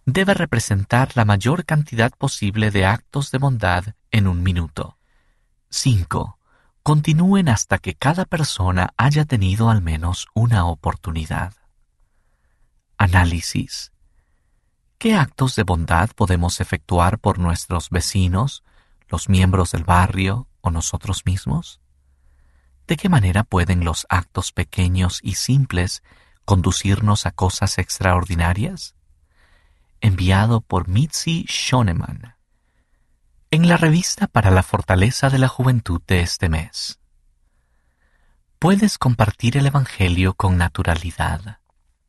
debe representar la mayor cantidad posible de actos de bondad en un minuto. 5. Continúen hasta que cada persona haya tenido al menos una oportunidad. Análisis. ¿Qué actos de bondad podemos efectuar por nuestros vecinos, los miembros del barrio o nosotros mismos? ¿De qué manera pueden los actos pequeños y simples conducirnos a cosas extraordinarias? Enviado por Mitzi Shoneman. En la revista para la fortaleza de la juventud de este mes. Puedes compartir el Evangelio con naturalidad.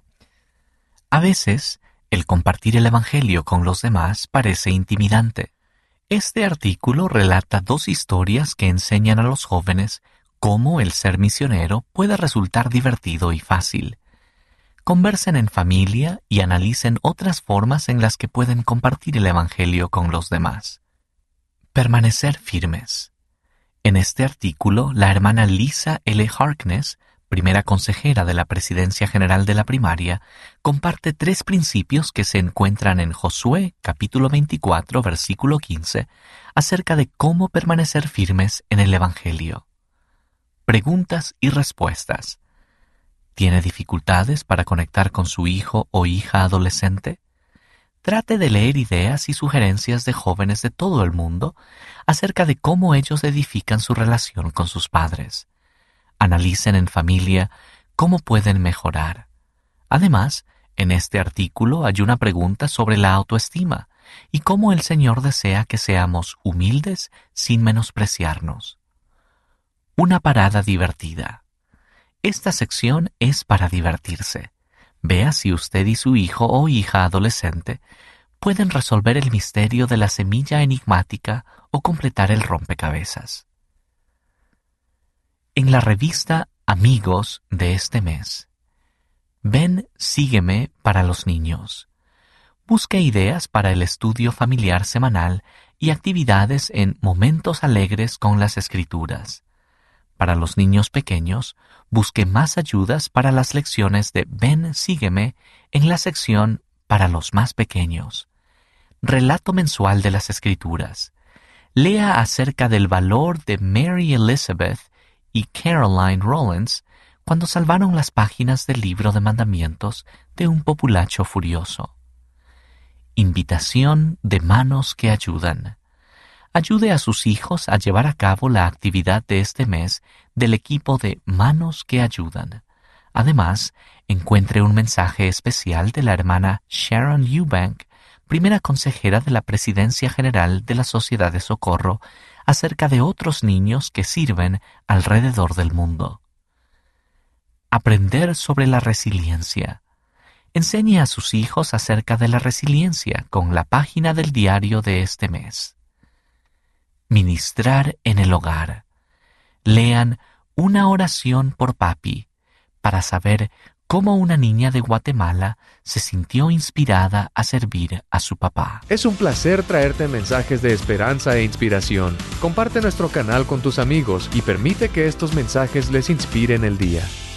A veces, el compartir el Evangelio con los demás parece intimidante. Este artículo relata 2 historias que enseñan a los jóvenes cómo el ser misionero puede resultar divertido y fácil. Conversen en familia y analicen otras formas en las que pueden compartir el Evangelio con los demás. Permanecer firmes. En este artículo, la hermana Lisa L. Harkness, primera consejera de la Presidencia General de la Primaria, comparte 3 principios que se encuentran en Josué, capítulo 24, versículo 15, acerca de cómo permanecer firmes en el Evangelio. Preguntas y respuestas. ¿Tiene dificultades para conectar con su hijo o hija adolescente? Trate de leer ideas y sugerencias de jóvenes de todo el mundo acerca de cómo ellos edifican su relación con sus padres. Analicen en familia cómo pueden mejorar. Además, en este artículo hay una pregunta sobre la autoestima y cómo el Señor desea que seamos humildes sin menospreciarnos. Una parada divertida. Esta sección es para divertirse. Vea si usted y su hijo o hija adolescente pueden resolver el misterio de la semilla enigmática o completar el rompecabezas. En la revista Amigos de este mes. Ven, sígueme para los niños. Busque ideas para el estudio familiar semanal y actividades en Momentos Alegres con las Escrituras. Para los niños pequeños, busque más ayudas para las lecciones de Ven, sígueme en la sección Para los más pequeños. Relato mensual de las Escrituras. Lea acerca del valor de Mary Elizabeth y Caroline Rollins cuando salvaron las páginas del libro de mandamientos de un populacho furioso. Invitación de manos que ayudan. Ayude a sus hijos a llevar a cabo la actividad de este mes del equipo de Manos que Ayudan. Además, encuentre un mensaje especial de la hermana Sharon Eubank, primera consejera de la Presidencia General de la Sociedad de Socorro, acerca de otros niños que sirven alrededor del mundo. Aprender sobre la resiliencia. Enseñe a sus hijos acerca de la resiliencia con la página del diario de este mes. Ministrar en el hogar. Lean Una oración por papi para saber cómo una niña de Guatemala se sintió inspirada a servir a su papá. Es un placer traerte mensajes de esperanza e inspiración. Comparte nuestro canal con tus amigos y permite que estos mensajes les inspiren el día.